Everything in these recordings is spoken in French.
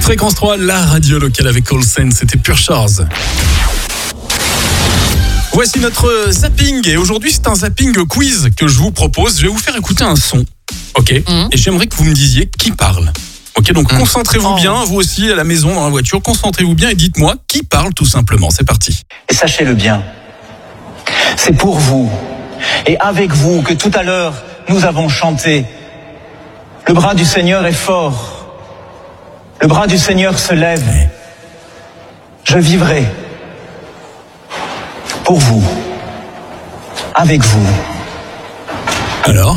Fréquence 3, la radio locale avec Olsen, c'était Pure Shores. Voici notre zapping et aujourd'hui c'est un zapping quiz que je vous propose. Je vais vous faire écouter un son, ok, et j'aimerais que vous me disiez qui parle. Ok, donc concentrez-vous bien, vous aussi à la maison, dans la voiture, concentrez-vous bien et dites-moi qui parle tout simplement. C'est parti. Et sachez-le bien, c'est pour vous et avec vous que tout à l'heure nous avons chanté. Le bras du Seigneur est fort, le bras du Seigneur se lève. Je vivrai pour vous, avec vous. Alors ?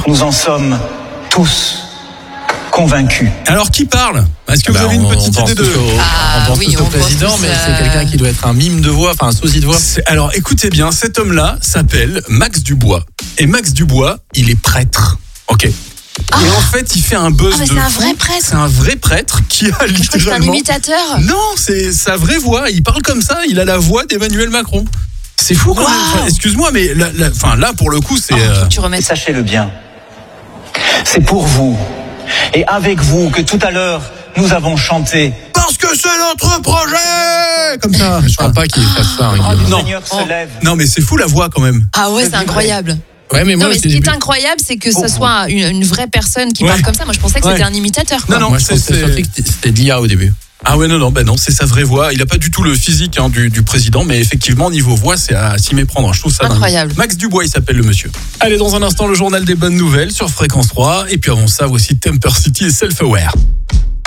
Nous en sommes tous convaincus. Alors qui parle ? Est-ce que vous avez une petite idée de... On pense tous au président, mais c'est quelqu'un qui doit être un mime de voix, enfin un sosie de voix. Alors écoutez bien, cet homme-là s'appelle Max Dubois. Et Max Dubois, il est prêtre. Ok. Et en fait, il fait un buzz de c'est un fou. vrai prêtre. C'est un vrai prêtre qui a Je crois que c'est un littéralement... imitateur. Non, c'est sa vraie voix. Il parle comme ça. Il a la voix d'Emmanuel Macron. C'est fou quand même. Enfin, excuse-moi, mais là, pour le coup, c'est... Tu remets Et ça. sachez-le bien, c'est pour vous et avec vous que tout à l'heure nous avons chanté. Parce que c'est notre projet. Comme ça. Je crois pas qu'il fasse ça. Le Non. Seigneur se lève. Non, mais c'est fou la voix quand même. Ah ouais, c'est incroyable. Ouais, mais Non, moi, mais ce qui est incroyable, c'est que ce soit une vraie personne qui Ouais. parle comme ça. Moi, je pensais que c'était un imitateur. quoi. Non, moi, je pensais surtout que c'était de l'IA au début. Ah ouais, non, c'est sa vraie voix. Il a pas du tout le physique du président, mais effectivement, niveau voix, c'est à s'y méprendre. Je trouve ça Incroyable. dingue. Max Dubois, il s'appelle le monsieur. Allez, dans un instant, le journal des bonnes nouvelles sur Fréquence 3. Et puis avant ça, voici Temper City et Self Aware.